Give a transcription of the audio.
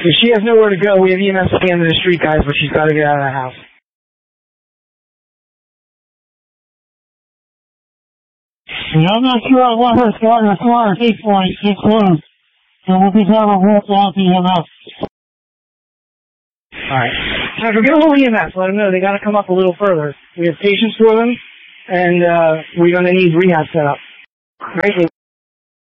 If she has nowhere to go, we have EMS at the end of the street, guys, but she's got to get out of the house. I'm not sure I want her starting as far as 8.6 close. So we'll be down to walk out the EMS. Alright. Now, if we're going to EMS, let them know they got to come up a little further. We have patients for them, and we're going to need rehab set up. Great.